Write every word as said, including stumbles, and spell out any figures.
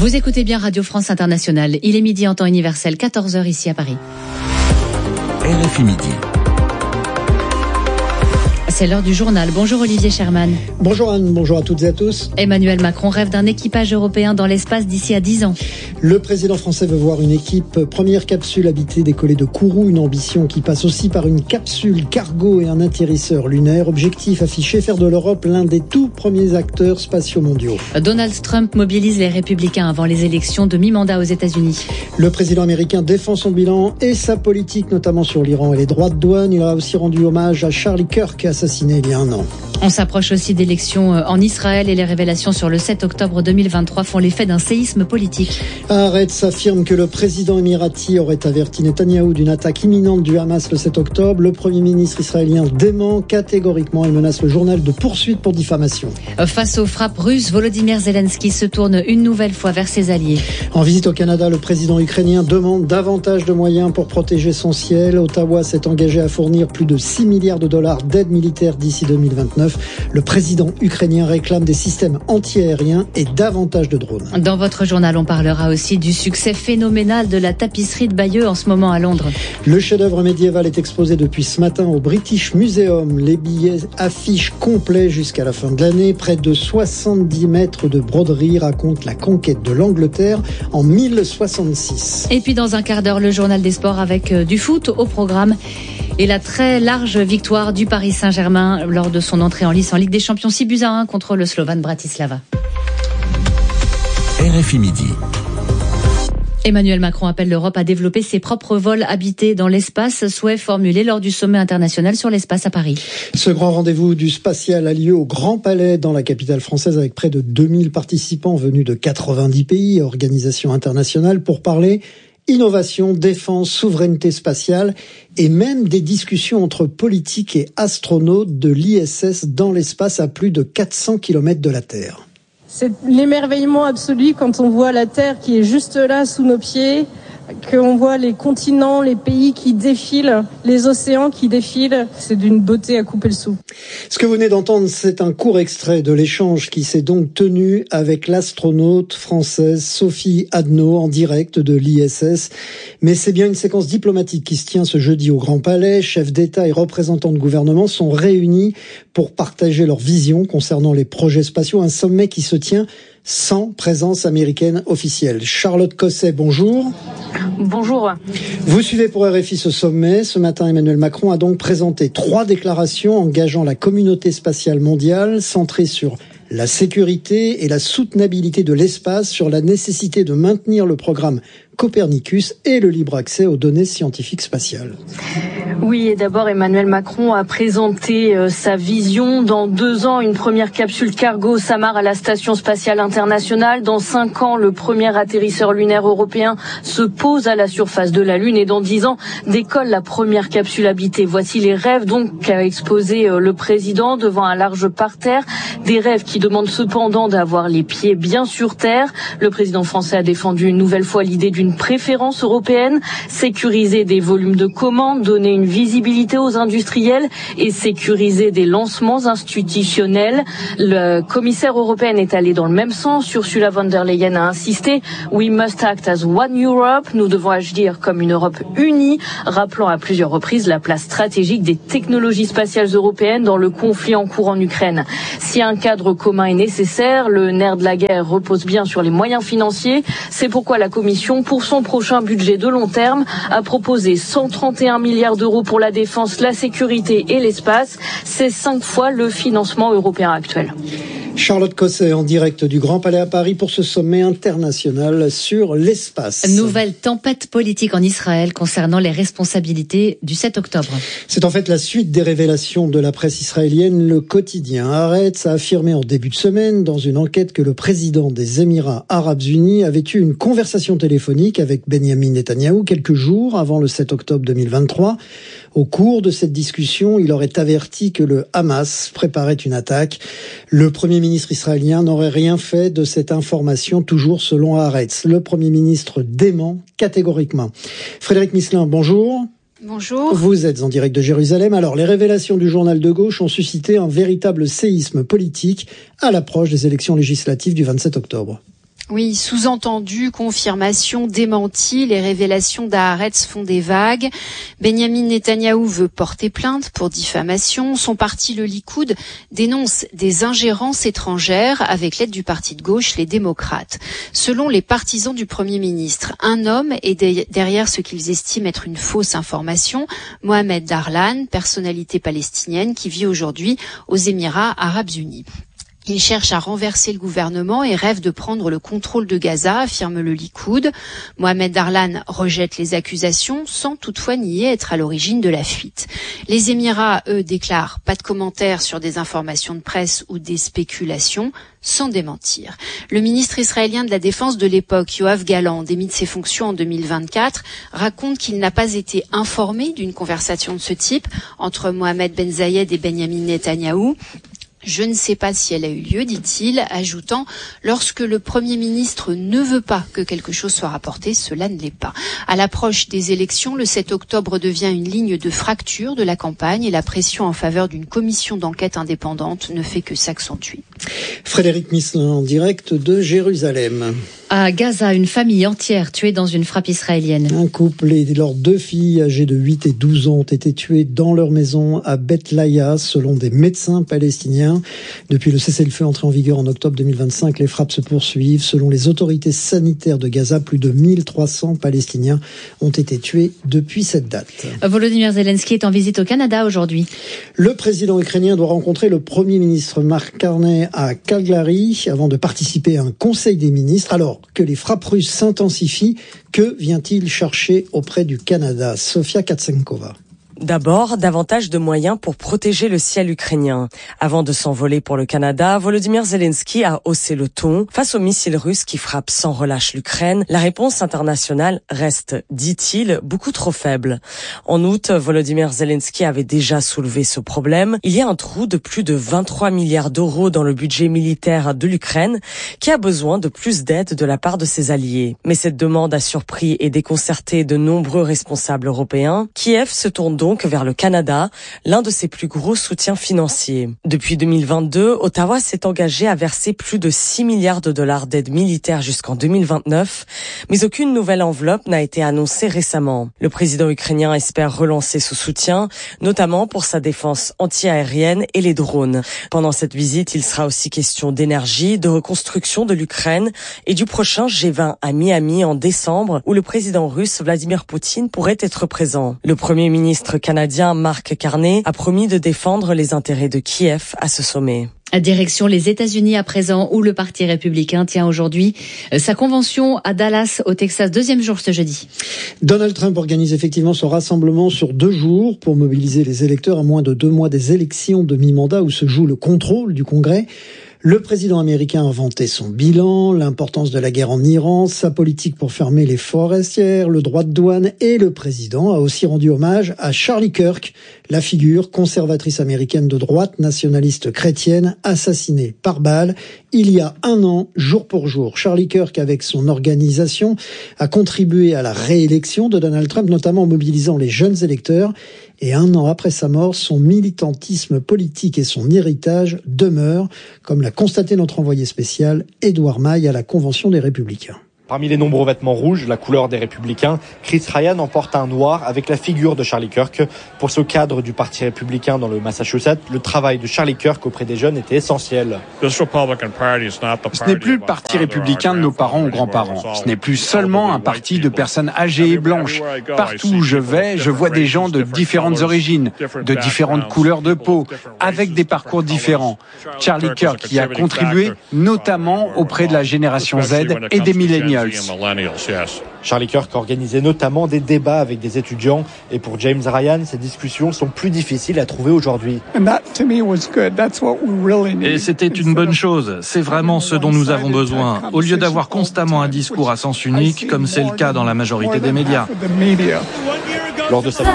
Vous écoutez bien Radio France Internationale. Il est midi en temps universel, quatorze heures ici à Paris. R F I Midi. C'est l'heure du journal. Bonjour Olivier Sherman. Bonjour Anne, bonjour à toutes et à tous. Emmanuel Macron rêve d'un équipage européen dans l'espace d'ici à dix ans. Le président français veut voir une équipe première capsule habitée décoller de Kourou, une ambition qui passe aussi par une capsule cargo et un atterrisseur lunaire. Objectif affiché, faire de l'Europe l'un des tout premiers acteurs spatiaux mondiaux. Donald Trump mobilise les républicains avant les élections de mi-mandat aux États-Unis. Le président américain défend son bilan et sa politique, notamment sur l'Iran et les droits de douane. Il a aussi rendu hommage à Charlie Kirk, assassiné il y a un an. On s'approche aussi d'élections en Israël et les révélations sur le sept octobre deux mille vingt-trois font l'effet d'un séisme politique. Haaretz affirme que le président émirati aurait averti Netanyahou d'une attaque imminente du Hamas le sept octobre. Le premier ministre israélien dément catégoriquement et menace le journal de poursuite pour diffamation. Face aux frappes russes, Volodymyr Zelensky se tourne une nouvelle fois vers ses alliés. En visite au Canada, le président ukrainien demande davantage de moyens pour protéger son ciel. Ottawa s'est engagé à fournir plus de six milliards de dollars d'aide militaire d'ici deux mille vingt-neuf. Le président ukrainien réclame des systèmes anti-aériens et davantage de drones. Dans votre journal, on parlera aussi du succès phénoménal de la tapisserie de Bayeux en ce moment à Londres. Le chef-d'œuvre médiéval est exposé depuis ce matin au British Museum. Les billets affichent complets jusqu'à la fin de l'année. Près de soixante-dix mètres de broderie racontent la conquête de l'Angleterre en mille soixante-six. Et puis dans un quart d'heure, le journal des sports avec du foot au programme. Et la très large victoire du Paris Saint-Germain lors de son entrée en lice en Ligue des Champions, six buts à un contre le Slovan Bratislava. R F I Midi. Emmanuel Macron appelle l'Europe à développer ses propres vols habités dans l'espace, souhait formulé lors du sommet international sur l'espace à Paris. Ce grand rendez-vous du spatial a lieu au Grand Palais dans la capitale française avec près de deux mille participants venus de quatre-vingt-dix pays et organisations internationales pour parler innovation, défense, souveraineté spatiale et même des discussions entre politiques et astronautes de l'I S S dans l'espace à plus de quatre cents kilomètres de la Terre. C'est l'émerveillement absolu quand on voit la Terre qui est juste là sous nos pieds, qu'on voit les continents, les pays qui défilent, les océans qui défilent. C'est d'une beauté à couper le souffle. Ce que vous venez d'entendre, c'est un court extrait de l'échange qui s'est donc tenu avec l'astronaute française Sophie Adno en direct de l'I S S. Mais c'est bien une séquence diplomatique qui se tient ce jeudi au Grand Palais. Chefs d'État et représentants de gouvernement sont réunis pour partager leur vision concernant les projets spatiaux. Un sommet qui se tient sans présence américaine officielle. Charlotte Cosset, bonjour. Bonjour. Vous suivez pour R F I ce sommet. Ce matin, Emmanuel Macron a donc présenté trois déclarations engageant la communauté spatiale mondiale, centrées sur la sécurité et la soutenabilité de l'espace, sur la nécessité de maintenir le programme Copernicus et le libre accès aux données scientifiques spatiales. Oui, et d'abord Emmanuel Macron a présenté euh, sa vision. Dans deux ans, une première capsule cargo s'amarre à la Station spatiale internationale. Dans cinq ans, le premier atterrisseur lunaire européen se pose à la surface de la Lune. Et dans dix ans, décolle la première capsule habitée. Voici les rêves donc qu'a exposé euh, le président devant un large parterre. Des rêves qui demandent cependant d'avoir les pieds bien sur terre. Le président français a défendu une nouvelle fois l'idée d'une une préférence européenne, sécuriser des volumes de commandes, donner une visibilité aux industriels et sécuriser des lancements institutionnels. Le commissaire européen est allé dans le même sens. Ursula von der Leyen a insisté « We must act as one Europe ». Nous devons agir comme une Europe unie, rappelant à plusieurs reprises la place stratégique des technologies spatiales européennes dans le conflit en cours en Ukraine. Si un cadre commun est nécessaire, le nerf de la guerre repose bien sur les moyens financiers. C'est pourquoi la Commission, pour son prochain budget de long terme, a proposé cent trente et un milliards d'euros pour la défense, la sécurité et l'espace. C'est cinq fois le financement européen actuel. Charlotte Cosset en direct du Grand Palais à Paris pour ce sommet international sur l'espace. Nouvelle tempête politique en Israël concernant les responsabilités du sept octobre. C'est en fait la suite des révélations de la presse israélienne. Le quotidien Haaretz a affirmé en début de semaine dans une enquête que le président des Émirats Arabes Unis avait eu une conversation téléphonique avec Benjamin Netanyahou quelques jours avant le sept octobre deux mille vingt-trois. Au cours de cette discussion, il aurait averti que le Hamas préparait une attaque. Le Premier ministre israélien n'aurait rien fait de cette information, toujours selon Haaretz. Le Premier ministre dément catégoriquement. Frédéric Misselin, bonjour. Bonjour. Vous êtes en direct de Jérusalem. Alors, les révélations du journal de gauche ont suscité un véritable séisme politique à l'approche des élections législatives du vingt-sept octobre. Oui, sous-entendu, confirmation, démenti, les révélations d'Haaretz font des vagues. Benyamin Netanyahou veut porter plainte pour diffamation. Son parti, le Likoud, dénonce des ingérences étrangères avec l'aide du parti de gauche, les démocrates. Selon les partisans du Premier ministre, un homme est derrière ce qu'ils estiment être une fausse information, Mohamed Darlan, personnalité palestinienne qui vit aujourd'hui aux Émirats arabes unis. Il cherche à renverser le gouvernement et rêve de prendre le contrôle de Gaza, affirme le Likoud. Mohamed Darlan rejette les accusations sans toutefois nier être à l'origine de la fuite. Les Émirats, eux, déclarent pas de commentaires sur des informations de presse ou des spéculations, sans démentir. Le ministre israélien de la Défense de l'époque, Yoav Gallant, démis de ses fonctions en deux mille vingt-quatre, raconte qu'il n'a pas été informé d'une conversation de ce type entre Mohamed Ben Zayed et Benyamin Netanyahou. Je ne sais pas si elle a eu lieu, dit-il, ajoutant « Lorsque le Premier ministre ne veut pas que quelque chose soit rapporté, cela ne l'est pas ». À l'approche des élections, le sept octobre devient une ligne de fracture de la campagne et la pression en faveur d'une commission d'enquête indépendante ne fait que s'accentuer. Frédéric Misselin en direct de Jérusalem. À Gaza, une famille entière tuée dans une frappe israélienne. Un couple et leurs deux filles âgées de huit et douze ans ont été tuées dans leur maison à Beth Laïa, selon des médecins palestiniens. Depuis le cessez-le-feu entré en vigueur en octobre deux mille vingt-cinq, les frappes se poursuivent. Selon les autorités sanitaires de Gaza, plus de mille trois cents Palestiniens ont été tués depuis cette date. Volodymyr Zelensky est en visite au Canada aujourd'hui. Le président ukrainien doit rencontrer le Premier ministre Mark Carney à Calgary avant de participer à un conseil des ministres. Alors que les frappes russes s'intensifient, que vient-il chercher auprès du Canada? Sofia Katsenkova. D'abord, davantage de moyens pour protéger le ciel ukrainien. Avant de s'envoler pour le Canada, Volodymyr Zelensky a haussé le ton. Face aux missiles russes qui frappent sans relâche l'Ukraine, la réponse internationale reste, dit-il, beaucoup trop faible. En août, Volodymyr Zelensky avait déjà soulevé ce problème. Il y a un trou de plus de vingt-trois milliards d'euros dans le budget militaire de l'Ukraine qui a besoin de plus d'aide de la part de ses alliés. Mais cette demande a surpris et déconcerté de nombreux responsables européens. Kiev se tourne donc vers le Canada, l'un de ses plus gros soutiens financiers. Depuis deux mille vingt-deux, Ottawa s'est engagé à verser plus de six milliards de dollars d'aide militaire jusqu'en deux mille vingt-neuf, mais aucune nouvelle enveloppe n'a été annoncée récemment. Le président ukrainien espère relancer ce soutien, notamment pour sa défense anti-aérienne et les drones. Pendant cette visite, il sera aussi question d'énergie, de reconstruction de l'Ukraine et du prochain G vingt à Miami en décembre, où le président russe Vladimir Poutine pourrait être présent. Le premier ministre canadien Mark Carney a promis de défendre les intérêts de Kiev à ce sommet. Direction les États-Unis à présent, où le Parti républicain tient aujourd'hui sa convention à Dallas, au Texas. Deuxième jour ce jeudi. Donald Trump organise effectivement son rassemblement sur deux jours pour mobiliser les électeurs à moins de deux mois des élections de mi-mandat où se joue le contrôle du Congrès. Le président américain a vanté son bilan, l'importance de la guerre en Iran, sa politique pour fermer les forestières, le droit de douane, et le président a aussi rendu hommage à Charlie Kirk, la figure conservatrice américaine de droite, nationaliste chrétienne, assassinée par balle il y a un an, jour pour jour. Charlie Kirk, avec son organisation, a contribué à la réélection de Donald Trump, notamment en mobilisant les jeunes électeurs. Et un an après sa mort, son militantisme politique et son héritage demeurent, comme l'a constaté notre envoyé spécial, Édouard Maille, à la Convention des Républicains. Parmi les nombreux vêtements rouges, la couleur des Républicains, Chris Ryan en porte un noir avec la figure de Charlie Kirk. Pour ce cadre du Parti républicain dans le Massachusetts, le travail de Charlie Kirk auprès des jeunes était essentiel. Ce n'est plus le Parti républicain de nos parents ou grands-parents. Ce n'est plus seulement un parti de personnes âgées et blanches. Partout où je vais, je vois des gens de différentes origines, de différentes couleurs de peau, avec des parcours différents. Charlie Kirk y a contribué, notamment auprès de la génération Z et des milléniaux. Charlie Kirk organisait notamment des débats avec des étudiants et pour James Ryan, ces discussions sont plus difficiles à trouver aujourd'hui. Et c'était une bonne chose, c'est vraiment ce dont nous avons besoin, au lieu d'avoir constamment un discours à sens unique comme c'est le cas dans la majorité des médias. Lors de sa